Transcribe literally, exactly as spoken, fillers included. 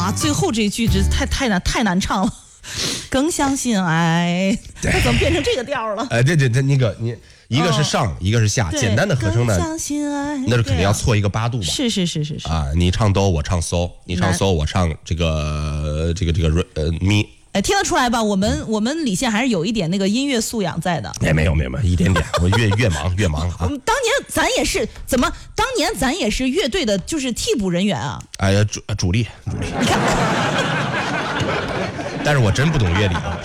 哇，最后这一句真太太难太难唱了。更相信爱，它怎么变成这个调了？ 哎，对对对，那个你一个是上，哦、一个是下，简单的合声呢，那是肯定要错一个八度吧？ 是是是是是啊，你唱哆，我唱嗦，你唱嗦，我唱这个这个这个呃咪。 哎，听得出来吧？我们我们李现还是有一点那个音乐素养在的。 哎，没有没有没有，一点点，我越越忙越忙啊。 我们当年咱也是怎么？当年咱也是乐队的，就是替补人员啊。 哎呀，主主力主力。 你看。 但是我真不懂乐理。